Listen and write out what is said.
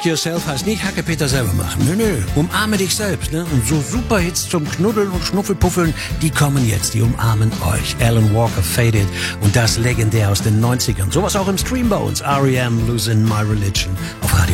Hurt Yourself heißt nicht Hacke Peter selber machen. Nö. Umarme dich selbst, ne? Und so Superhits zum Knuddeln und Schnuffelpuffeln, die kommen jetzt. Die umarmen euch. Alan Walker, Faded und das legendär aus den 90ern. Sowas auch im Stream bei uns. R.E.M. Losing My Religion auf Radio